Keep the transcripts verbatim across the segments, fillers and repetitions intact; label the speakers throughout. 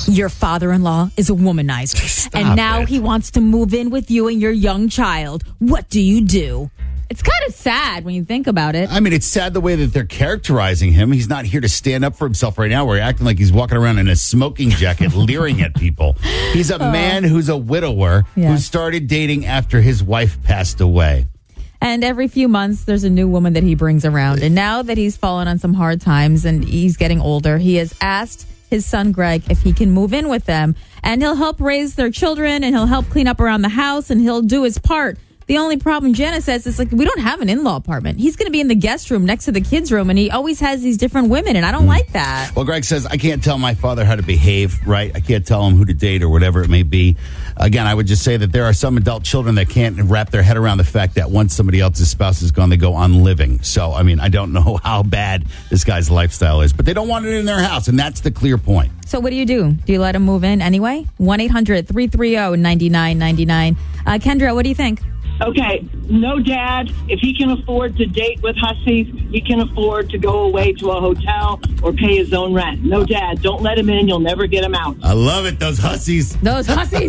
Speaker 1: Your father-in-law is a womanizer.
Speaker 2: Stop
Speaker 1: and now
Speaker 2: it.
Speaker 1: he wants to move in with you and your young child. What do you do? It's kind of sad when you think about it.
Speaker 2: I mean, it's sad the way that they're characterizing him. He's not here to stand up for himself right now. We're acting like he's walking around in a smoking jacket, leering at people. He's a man who's a widower
Speaker 1: Yeah.
Speaker 2: who started dating after his wife passed away.
Speaker 1: And every few months, there's a new woman that he brings around. And now that he's fallen on some hard times and he's getting older, he has asked his son, Greg, if he can move in with them. And he'll help raise their children and he'll help clean up around the house and he'll do his part. The only problem, Jenna says, is like, we don't have an in-law apartment. He's going to be in the guest room next to the kids' room, and he always has these different women, and I don't mm. like that.
Speaker 2: Well, Greg says, I can't tell my father how to behave, right? I can't tell him who to date or whatever it may be. Again, I would just say that there are some adult children that can't wrap their head around the fact that once somebody else's spouse is gone, they go on living. So, I mean, I don't know how bad this guy's lifestyle is, but they don't want it in their house, and that's the clear point.
Speaker 1: So what do you do? Do you let him move in anyway? one eight hundred three three zero nine nine nine nine. Uh, Kendra, what do you think?
Speaker 3: Okay, no dad. If he can afford to date with hussies, he can afford to go away to a hotel or pay his own rent. No dad. Don't let him in. You'll never get him out.
Speaker 2: I love it. Those hussies.
Speaker 1: Those hussies.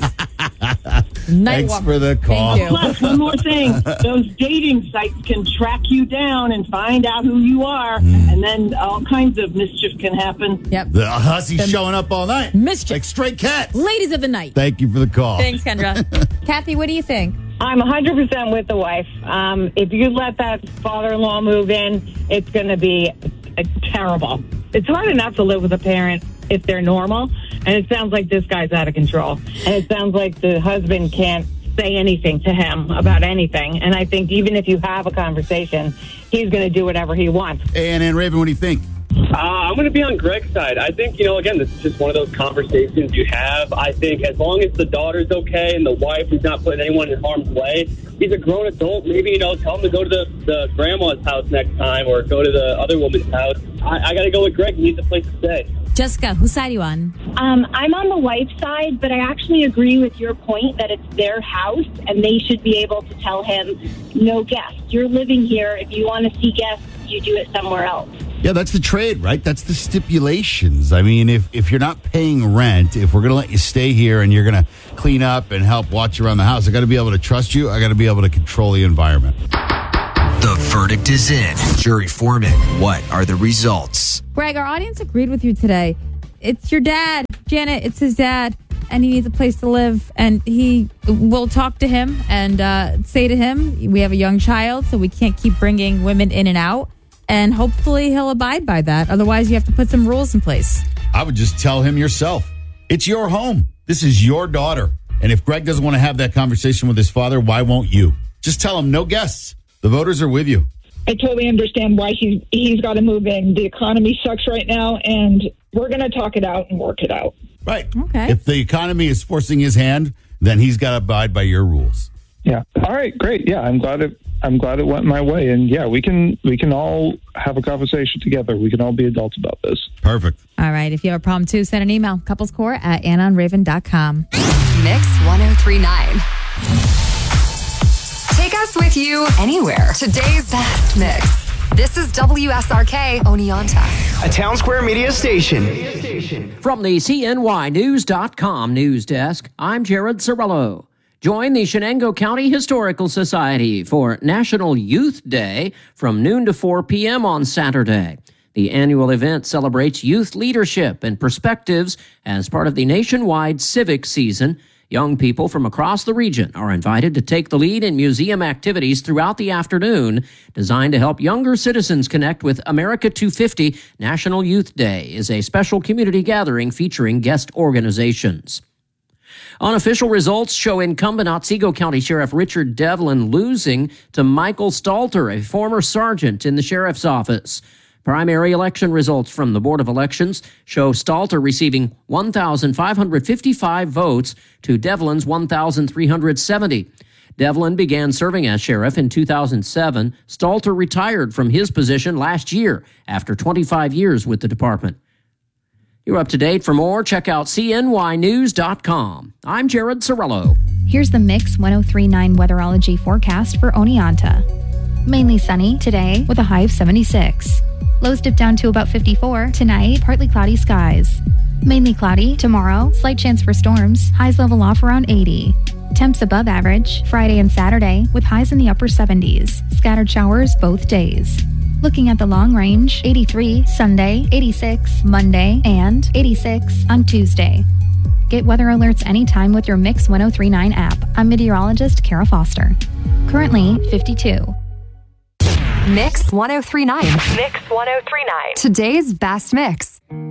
Speaker 2: Thanks
Speaker 1: walk.
Speaker 2: for the call.
Speaker 1: Thank you.
Speaker 3: Plus, one more thing. Those dating sites can track you down and find out who you are, mm. and then all kinds of mischief can happen.
Speaker 1: Yep.
Speaker 2: The hussies the showing up all night.
Speaker 1: Mischief.
Speaker 2: Like stray cats.
Speaker 1: Ladies of the night.
Speaker 2: Thank you for the call.
Speaker 1: Thanks, Kendra. Kathy, what do you think?
Speaker 4: I'm one hundred percent with the wife. Um, if you let that father-in-law move in, it's going to be uh, terrible. It's hard enough to live with a parent if they're normal, and it sounds like this guy's out of control. And it sounds like the husband can't say anything to him about anything. And I think even if you have a conversation, he's going to do whatever he wants.
Speaker 2: And, and Raven, what do you think?
Speaker 5: Uh, I'm going to be on Greg's side. I think, you know, again, this is just one of those conversations you have. I think as long as the daughter's okay and the wife is not putting anyone in harm's way, he's a grown adult. Maybe, you know, tell him to go to the, the grandma's house next time or go to the other woman's house. I, I got to go with Greg. He needs a place to stay.
Speaker 1: Jessica, whose side are you on?
Speaker 6: Um, I'm on the wife's side, but I actually agree with your point that it's their house and they should be able to tell him, no guests. You're living here. If you want to see guests, you do it somewhere else.
Speaker 2: Yeah, that's the trade, right? That's the stipulations. I mean, if, if you're not paying rent, if we're going to let you stay here and you're going to clean up and help watch around the house, I got to be able to trust you. I got to be able to control the environment.
Speaker 7: The verdict is in. Jury foreman, what are the results?
Speaker 1: Greg, our audience agreed with you today. It's your dad. Janet, it's his dad. And he needs a place to live. And he will talk to him and uh, say to him, we have a young child, so we can't keep bringing women in and out. And hopefully he'll abide by that. Otherwise, you have to put some rules in place.
Speaker 2: I would just tell him yourself. It's your home. This is your daughter. And if Greg doesn't want to have that conversation with his father, why won't you? Just tell him no guests. The voters are with you.
Speaker 8: I totally understand why he's, he's got to move in. The economy sucks right now, and we're going to talk it out and work it out.
Speaker 2: Right.
Speaker 1: Okay.
Speaker 2: If the economy is forcing his hand, then he's got to abide by your rules.
Speaker 9: Yeah. All right. Great. Yeah. I'm glad it. I'm glad it went my way. And yeah, we can we can all have a conversation together. We can all be adults about this.
Speaker 2: Perfect.
Speaker 1: All right. If you have a problem too, send an email. Couplescore at anna and raven dot com.
Speaker 10: Mix ten thirty-nine. Take us with you anywhere. Today's best mix. This is W S R K Oneonta,
Speaker 11: a Town Square Media station.
Speaker 12: From the C N Y News dot com news desk, I'm Jared Cirillo. Join the Shenango County Historical Society for National Youth Day from noon to four p.m. on Saturday. The annual event celebrates youth leadership and perspectives as part of the nationwide civic season. Young people from across the region are invited to take the lead in museum activities throughout the afternoon, designed to help younger citizens connect with America two fifty. National Youth Day is a special community gathering featuring guest organizations. Unofficial results show incumbent Otsego County Sheriff Richard Devlin losing to Michael Stalter, a former sergeant in the sheriff's office. Primary election results from the Board of Elections show Stalter receiving one thousand five hundred fifty-five votes to Devlin's one thousand three hundred seventy. Devlin began serving as sheriff in two thousand seven. Stalter retired from his position last year after twenty-five years with the department. You're up to date. For more, check out C N Y News dot com. I'm Jared Cirillo.
Speaker 13: Here's the Mix ten thirty-nine weatherology forecast for Oneonta. Mainly sunny today with a high of seventy-six. Lows dip down to about fifty-four. Tonight, partly cloudy skies. Mainly cloudy tomorrow, slight chance for storms, highs level off around eighty. Temps above average Friday and Saturday with highs in the upper seventies. Scattered showers both days. Looking at the long range, eighty-three Sunday, eighty-six Monday, and eighty-six on Tuesday. Get weather alerts anytime with your Mix ten thirty-nine app. I'm meteorologist Kara Foster. Currently fifty-two.
Speaker 10: Mix ten thirty-nine.
Speaker 14: Mix ten thirty-nine.
Speaker 10: Today's best mix.